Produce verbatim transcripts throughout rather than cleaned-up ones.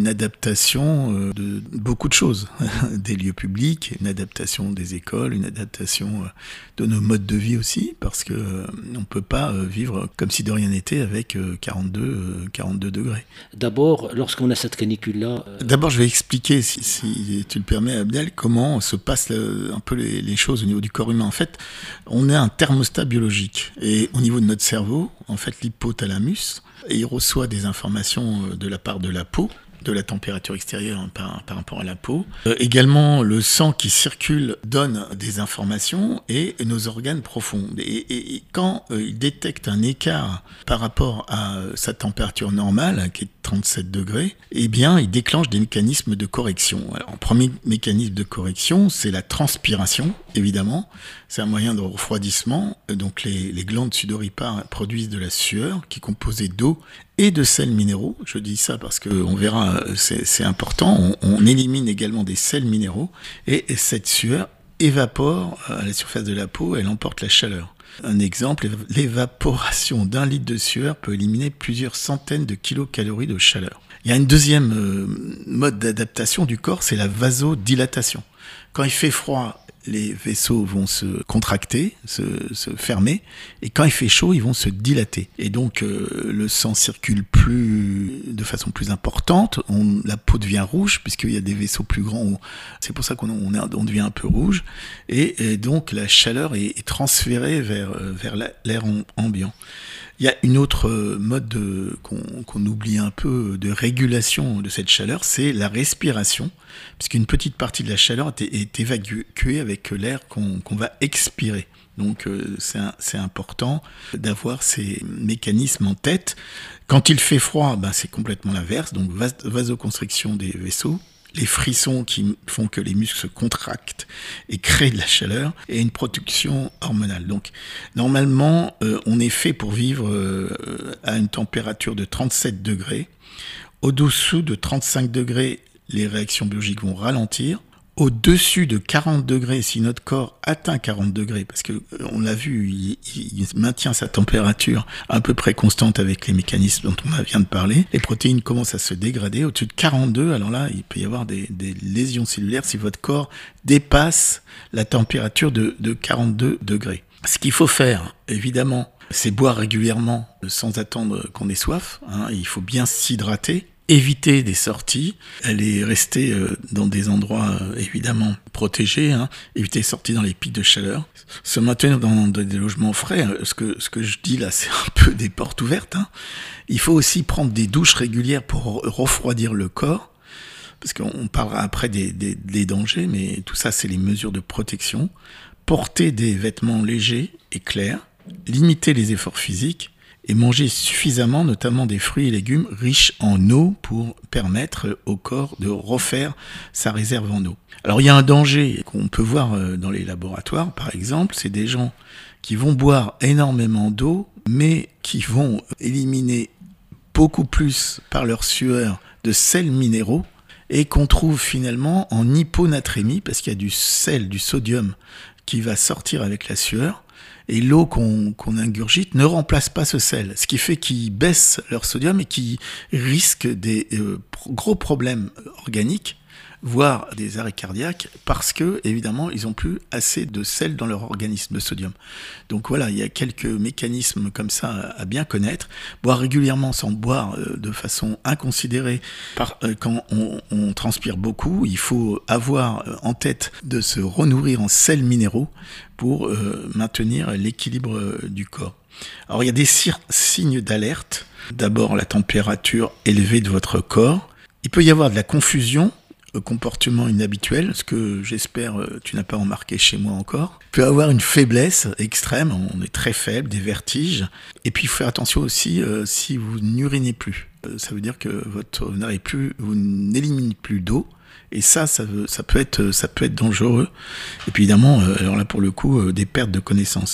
une adaptation euh, de beaucoup de choses, des lieux publics, une adaptation des écoles, une adaptation euh, de nos modes de vie aussi, parce que euh, on peut pas euh, vivre comme si de rien n'était avec euh, quarante-deux, euh, quarante-deux degrés. D'abord, lorsqu'on a cette canicule-là... Euh... D'abord, je vais expliquer, si, si tu le permets, Abdel, comment se passent le, un peu les, les choses au niveau du corps humain. En fait, on est un thermostat biologique, et au niveau de notre cerveau, en fait, l'hypothalamus, et il reçoit des informations de la part de la peau, de la température extérieure par, par rapport à la peau. Euh, également, le sang qui circule donne des informations et nos organes profonds. Et, et, et quand euh, il détecte un écart par rapport à sa température normale, qui est trente-sept degrés, eh bien, il déclenche des mécanismes de correction. Alors, le premier mécanisme de correction, c'est la transpiration, évidemment. C'est un moyen de refroidissement. Donc, les, les glandes sudoripares produisent de la sueur qui est composée d'eau et de sels minéraux. Je dis ça parce qu'on verra, c'est, c'est important. On, on élimine également des sels minéraux. Et, et cette sueur évapore à la surface de la peau, elle emporte la chaleur. Un exemple, l'évaporation d'un litre de sueur peut éliminer plusieurs centaines de kilocalories de chaleur. Il y a une deuxième euh, mode d'adaptation du corps, c'est la vasodilatation. Quand il fait froid, les vaisseaux vont se contracter, se, se fermer, et quand il fait chaud, ils vont se dilater. Et donc, euh, le sang circule plus, de façon plus importante, on, la peau devient rouge, puisqu'il y a des vaisseaux plus grands, où, c'est pour ça qu'on on est, on devient un peu rouge, et, et donc la chaleur est, est transférée vers, vers la, l'air ambiant. Il y a une autre mode de, qu'on, qu'on oublie un peu de régulation de cette chaleur, c'est la respiration, puisqu'une petite partie de la chaleur est, est évacuée avec l'air qu'on, qu'on va expirer. Donc euh, c'est, un, c'est important d'avoir ces mécanismes en tête. Quand il fait froid, ben, c'est complètement l'inverse, donc vas- vasoconstriction des vaisseaux. Les frissons qui font que les muscles se contractent et créent de la chaleur, et une production hormonale. Donc, normalement, euh, on est fait pour vivre euh, à une température de trente-sept degrés. Au-dessous de trente-cinq degrés, les réactions biologiques vont ralentir. Au-dessus de quarante degrés, si notre corps atteint quarante degrés, parce que on l'a vu, il, il maintient sa température à peu près constante avec les mécanismes dont on vient de parler, les protéines commencent à se dégrader. Au-dessus de quarante-deux, alors là, il peut y avoir des, des lésions cellulaires si votre corps dépasse la température de, de quarante-deux degrés. Ce qu'il faut faire, évidemment, c'est boire régulièrement sans attendre qu'on ait soif, hein, il faut bien s'hydrater. Éviter des sorties, aller rester euh, dans des endroits euh, évidemment protégés, hein, éviter les sorties dans les pics de chaleur, se maintenir dans, dans des logements frais. Hein, ce que ce que je dis là, c'est un peu des portes ouvertes. Hein. Il faut aussi prendre des douches régulières pour refroidir le corps, parce qu'on parlera après des, des, des dangers, mais tout ça, c'est les mesures de protection. Porter des vêtements légers et clairs, limiter les efforts physiques, et manger suffisamment, notamment des fruits et légumes riches en eau pour permettre au corps de refaire sa réserve en eau. Alors il y a un danger qu'on peut voir dans les laboratoires, par exemple, c'est des gens qui vont boire énormément d'eau, mais qui vont éliminer beaucoup plus par leur sueur de sels minéraux, et qu'on trouve finalement en hyponatrémie, parce qu'il y a du sel, du sodium qui va sortir avec la sueur, et l'eau qu'on, qu'on ingurgite ne remplace pas ce sel, ce qui fait qu'ils baissent leur sodium et qu'ils risquent des euh, gros problèmes organiques, voire des arrêts cardiaques, parce que, évidemment, ils n'ont plus assez de sel dans leur organisme, de sodium. Donc voilà, il y a quelques mécanismes comme ça à, à bien connaître. Boire régulièrement sans boire euh, de façon inconsidérée, par, euh, quand on, on transpire beaucoup, il faut avoir en tête de se renourrir en sels minéraux pour euh, maintenir l'équilibre euh, du corps. Alors il y a des si- signes d'alerte. D'abord, la température élevée de votre corps. Il peut y avoir de la confusion, comportement inhabituel, ce que j'espère tu n'as pas remarqué chez moi encore. Il peut y avoir une faiblesse extrême, on est très faible, des vertiges. Et puis il faut faire attention aussi euh, si vous n'urinez plus. Euh, ça veut dire que votre, vous n'arrivez plus, vous n'éliminez plus d'eau. Et ça, ça, veut, ça, peut être, ça peut être dangereux. Et puis évidemment, euh, alors là pour le coup, euh, des pertes de connaissances.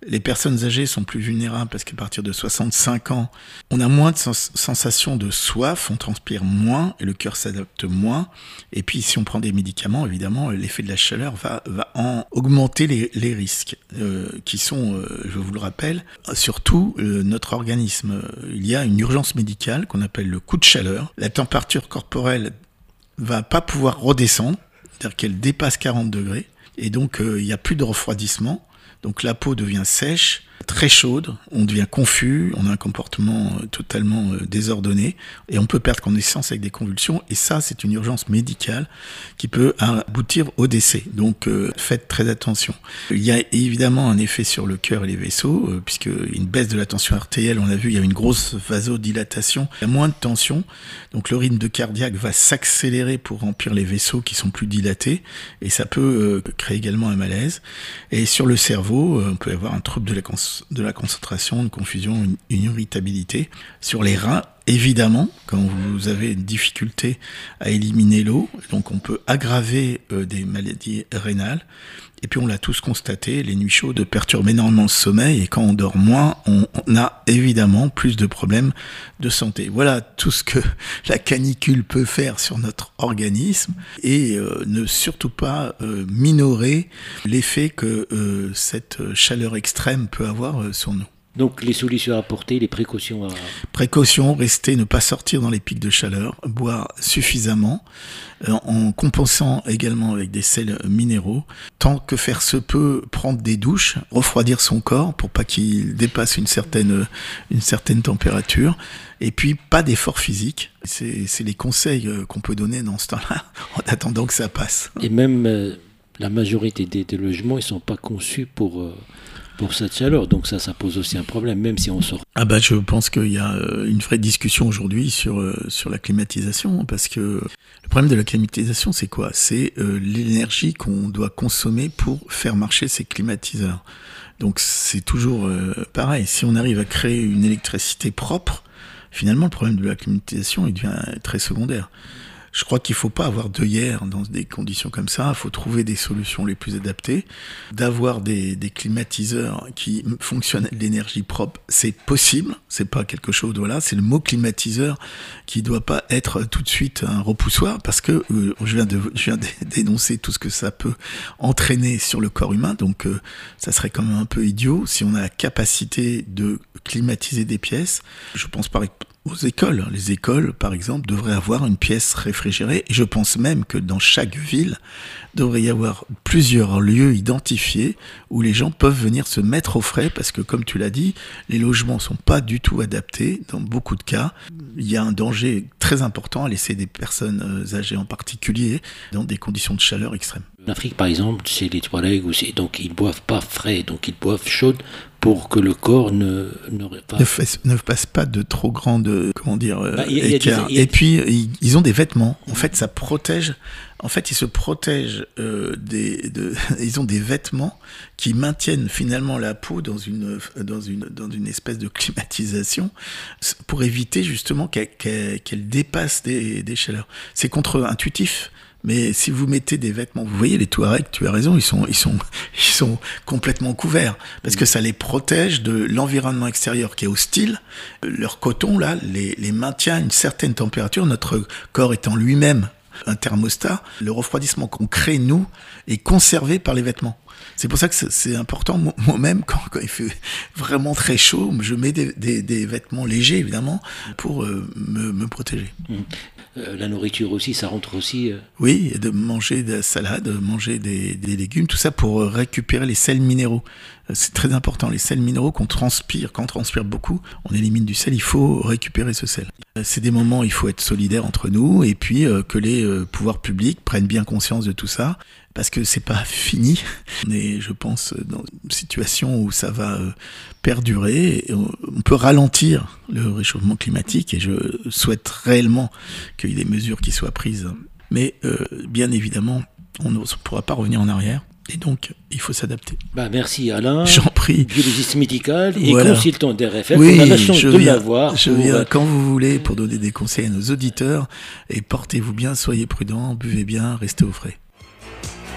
Les personnes âgées sont plus vulnérables parce qu'à partir de soixante-cinq ans, on a moins de sens- sensation de soif, on transpire moins et le cœur s'adapte moins. Et puis si on prend des médicaments, évidemment, l'effet de la chaleur va, va en augmenter les, les risques euh, qui sont, euh, je vous le rappelle, surtout euh, notre organisme. Il y a une urgence médicale qu'on appelle le coup de chaleur. La température corporelle va pas pouvoir redescendre, c'est-à-dire qu'elle dépasse quarante degrés. Et donc, euh, il n'y a plus de refroidissement. Donc, la peau devient sèche, très chaude, on devient confus, on a un comportement euh, totalement euh, désordonné et on peut perdre connaissance avec des convulsions. Et ça, c'est une urgence médicale qui peut aboutir au décès. Donc, euh, faites très attention. Il y a évidemment un effet sur le cœur et les vaisseaux, euh, puisque une baisse de la tension artérielle, on l'a vu, il y a une grosse vasodilatation, il y a moins de tension. Donc, le rythme de cardiaque va s'accélérer pour remplir les vaisseaux qui sont plus dilatés et ça peut euh, créer également un malaise. Et sur le cerveau, euh, on peut avoir un trouble de la cons- de la concentration, une confusion, une, une irritabilité. Sur les reins, évidemment, quand vous avez une difficulté à éliminer l'eau, donc on peut aggraver euh, des maladies rénales. Et puis on l'a tous constaté, les nuits chaudes perturbent énormément le sommeil et quand on dort moins, on, on a évidemment plus de problèmes de santé. Voilà tout ce que la canicule peut faire sur notre organisme et euh, ne surtout pas euh, minorer l'effet que euh, cette chaleur extrême peut avoir euh, sur nous. Donc les solutions à apporter, les précautions à... Précaution, rester, ne pas sortir dans les pics de chaleur, boire suffisamment, euh, en compensant également avec des sels minéraux. Tant que faire se peut, prendre des douches, refroidir son corps pour pas qu'il dépasse une certaine, une certaine température. Et puis, pas d'effort physique. C'est, c'est les conseils qu'on peut donner dans ce temps-là, en attendant que ça passe. Et même euh, la majorité des, des logements, ils sont pas conçus pour... Euh... pour cette chaleur, donc ça, ça pose aussi un problème, même si on sort. Ah bah je pense qu'il y a une vraie discussion aujourd'hui sur, euh, sur la climatisation, parce que le problème de la climatisation, c'est quoi ? C'est euh, l'énergie qu'on doit consommer pour faire marcher ces climatiseurs. Donc c'est toujours euh, pareil, si on arrive à créer une électricité propre, finalement le problème de la climatisation, il devient très secondaire. Je crois qu'il ne faut pas avoir d'œillères dans des conditions comme ça. Il faut trouver des solutions les plus adaptées. D'avoir des, des climatiseurs qui fonctionnent avec l'énergie propre, c'est possible. C'est pas quelque chose, voilà. C'est le mot climatiseur qui ne doit pas être tout de suite un repoussoir parce que euh, je viens de, je viens de d'énoncer tout ce que ça peut entraîner sur le corps humain. Donc, euh, ça serait quand même un peu idiot si on a la capacité de climatiser des pièces. Je pense par exemple aux écoles. Les écoles, par exemple, devraient avoir une pièce réfrigérée. Et je pense même que dans chaque ville, devrait y avoir plusieurs lieux identifiés où les gens peuvent venir se mettre au frais parce que, comme tu l'as dit, les logements sont pas du tout adaptés. Dans beaucoup de cas, il y a un danger très important à laisser des personnes âgées en particulier dans des conditions de chaleur extrêmes. En Afrique, par exemple, c'est les Touaregs aussi, donc ils boivent pas frais, donc ils boivent chaude pour que le corps ne ne, pas... ne, fait, ne passe pas de trop grandes, comment dire, bah, y a, écarts. Y a, y a... Et puis ils, ils ont des vêtements. En fait, ça protège. En fait, ils se protègent euh, des. De, ils ont des vêtements qui maintiennent finalement la peau dans une dans une dans une espèce de climatisation pour éviter justement qu'elle, qu'elle, qu'elle dépasse des, des chaleurs. C'est contre-intuitif. Mais si vous mettez des vêtements, vous voyez les Touaregs, tu as raison, ils sont, ils sont, ils sont complètement couverts parce que ça les protège de l'environnement extérieur qui est hostile. Leur coton là, les, les maintient à une certaine température. Notre corps étant lui-même un thermostat, le refroidissement qu'on crée nous est conservé par les vêtements. C'est pour ça que c'est important. Moi-même, quand, quand il fait vraiment très chaud, je mets des, des, des vêtements légers, évidemment, pour euh, me, me protéger. Mmh. Euh, la nourriture aussi, ça rentre aussi... Euh... Oui, et de manger de la salade, manger des, des légumes, tout ça pour récupérer les sels minéraux. C'est très important, les sels minéraux qu'on transpire. Quand on transpire beaucoup, on élimine du sel, il faut récupérer ce sel. C'est des moments où il faut être solidaire entre nous et puis euh, que les euh, pouvoirs publics prennent bien conscience de tout ça. Parce que c'est pas fini. On est, je pense, dans une situation où ça va euh, perdurer. Et on, on peut ralentir le réchauffement climatique et je souhaite réellement qu'il y ait des mesures qui soient prises. Mais euh, bien évidemment, on ne pourra pas revenir en arrière. Et donc, il faut s'adapter. Bah, merci Alain. J'en prie. Biologiste médical et voilà. consultant d'R F F. Oui, on a la chance je de viens, l'avoir. Je pour... viens quand vous voulez pour donner des conseils à nos auditeurs. Et portez-vous bien, soyez prudents, buvez bien, restez au frais.